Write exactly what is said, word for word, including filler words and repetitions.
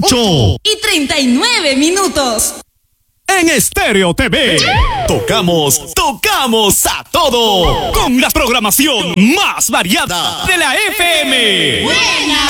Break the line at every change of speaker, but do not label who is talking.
ocho
y treinta y nueve minutos.
En Estéreo T V, tocamos, tocamos a todo, con la programación más variada de la F M.
¡Buena!